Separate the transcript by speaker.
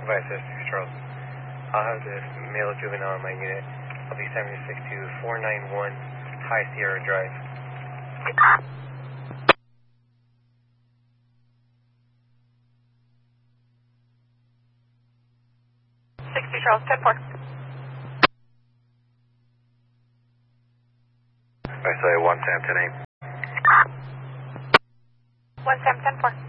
Speaker 1: Advice, 6 Charles. I'll have this male juvenile in my unit. I'll be 76 to 491 High Sierra Drive.
Speaker 2: 60 Charles, 10-4.
Speaker 1: I say 1 Sam 10-8.
Speaker 2: 1 Sam 10-4.